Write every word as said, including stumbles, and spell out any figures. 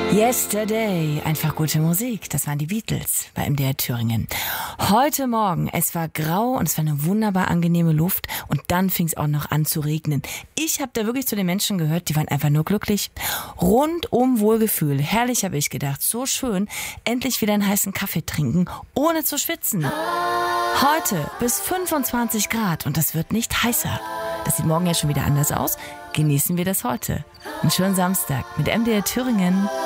Yesterday, einfach gute Musik. Das waren die Beatles bei M D R Thüringen. Heute Morgen, es war grau und es war eine wunderbar angenehme Luft und dann fing es auch noch an zu regnen. Ich habe da wirklich zu den Menschen gehört, die waren einfach nur glücklich. Rundum Wohlgefühl. Herrlich, habe ich gedacht. So schön, endlich wieder einen heißen Kaffee trinken, ohne zu schwitzen. Heute bis fünfundzwanzig Grad und das wird nicht heißer. Das sieht morgen ja schon wieder anders aus. Genießen wir das heute. Einen schönen Samstag mit M D R Thüringen.